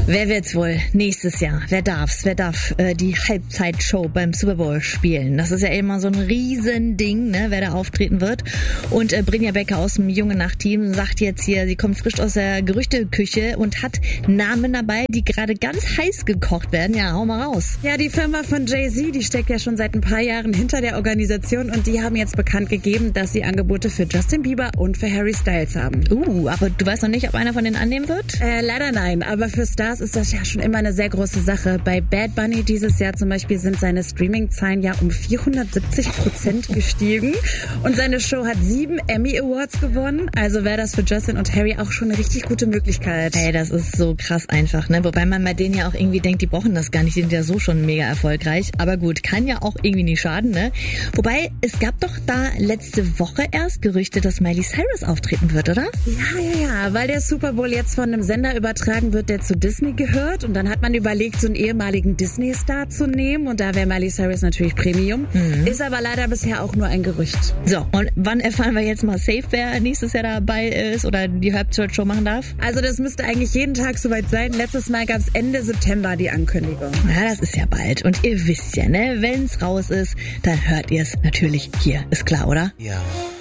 Wer wird's wohl nächstes Jahr? Wer darf die Halbzeitshow beim Super Bowl spielen? Das ist ja immer so ein Riesending, ne, wer da auftreten wird. Und Brinja Becker aus dem Junge Nacht-Team sagt jetzt hier, sie kommt frisch aus der Gerüchteküche und hat Namen dabei, die gerade ganz heiß gekocht werden. Ja, hau mal raus. Ja, die Firma von Jay-Z, die steckt ja schon seit ein paar Jahren hinter der Organisation und die haben jetzt bekannt gegeben, dass sie Angebote für Justin Bieber und für Harry Styles haben. Aber du weißt noch nicht, ob einer von denen annehmen wird? Leider nein, aber für Stars ist das ja schon immer eine sehr große Sache. Bei Bad Bunny dieses Jahr zum Beispiel sind seine Streaming-Zahlen ja um 470% gestiegen und seine Show hat 7 Emmy Awards gewonnen. Also wäre das für Justin und Harry auch schon eine richtig gute Möglichkeit. Ey, das ist so krass einfach, ne? Wobei man bei denen ja auch irgendwie denkt, die brauchen das gar nicht, die sind ja so schon mega erfolgreich. Aber gut, kann ja auch irgendwie nicht schaden, ne? Wobei, es gab doch da letzte Woche erst Gerüchte, dass Miley Cyrus auftreten wird, oder? Ja, weil der Super Bowl jetzt von einem Sender übertragen wird, der zu Disney gehört. Und dann hat man überlegt, so einen ehemaligen Disney-Star zu nehmen. Und da wäre Miley Cyrus natürlich Premium. Ist aber leider bisher auch nur ein Gerücht. So, und wann erfahren wir jetzt mal safe, wer nächstes Jahr dabei ist oder die Halbzeitshow machen darf? Also das müsste eigentlich jeden Tag soweit sein. Letztes Mal gab es Ende September die Ankündigung. Na, das ist ja bald. Und ihr wisst ja, ne, wenn's raus ist, dann hört ihr es natürlich hier. Ist klar, oder? Ja.